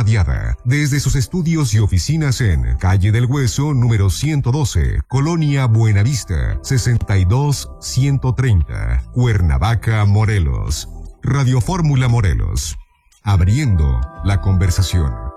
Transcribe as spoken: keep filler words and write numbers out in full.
Diada, desde sus estudios y oficinas en Calle del Hueso, número ciento doce, Colonia Buenavista, sesenta y dos ciento treinta, Cuernavaca, Morelos. Radio Fórmula Morelos. Abriendo la conversación.